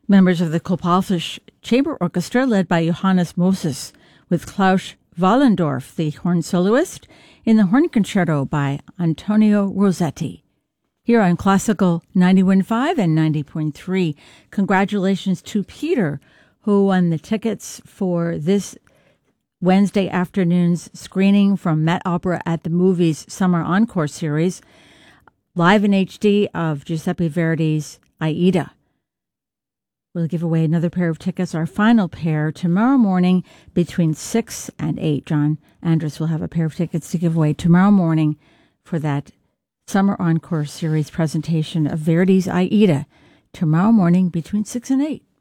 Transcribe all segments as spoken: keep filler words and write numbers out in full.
Members of the Kulpalfisch Chamber Orchestra, led by Johannes Moses, with Klaus Wallendorf, the horn soloist, in the Horn Concerto by Antonio Rossetti. Here on Classical ninety-one point five and ninety point three, congratulations to Peter, who won the tickets for this Wednesday afternoon's screening from Met Opera at the Movies Summer Encore Series, live in H D of Giuseppe Verdi's Aida. We'll give away another pair of tickets, our final pair, tomorrow morning between six and eight. John Andrus will have a pair of tickets to give away tomorrow morning for that Summer Encore Series presentation of Verdi's Aida, tomorrow morning between six and eight.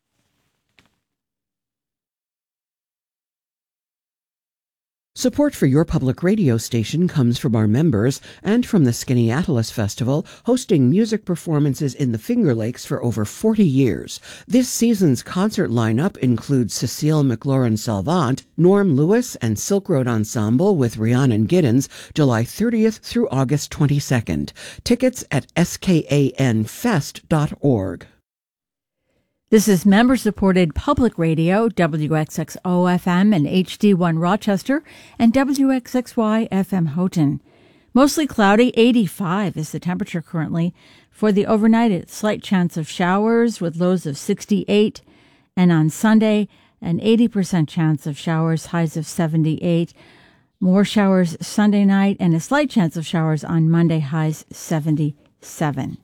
Support for your public radio station comes from our members and from the Skaneateles Festival, hosting music performances in the Finger Lakes for over forty years. This season's concert lineup includes Cecile McLaurin-Salvant, Norm Lewis, and Silk Road Ensemble with Rhiannon Giddens, July thirtieth through August twenty-second. Tickets at skan fest dot org. This is member-supported public radio, W X X O F M and H D one Rochester, and W X X Y F M Houghton. Mostly cloudy, eighty-five is the temperature currently. For the overnight, a slight chance of showers with lows of sixty-eight. And on Sunday, an eighty percent chance of showers, highs of seventy-eight. More showers Sunday night, and a slight chance of showers on Monday, highs seventy-seven.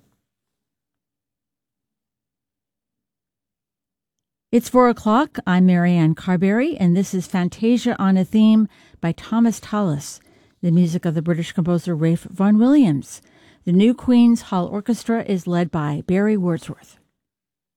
It's four o'clock. I'm Marianne Carberry, and this is Fantasia on a Theme by Thomas Tallis, the music of the British composer Ralph Vaughan Williams. The New Queen's Hall Orchestra is led by Barry Wordsworth.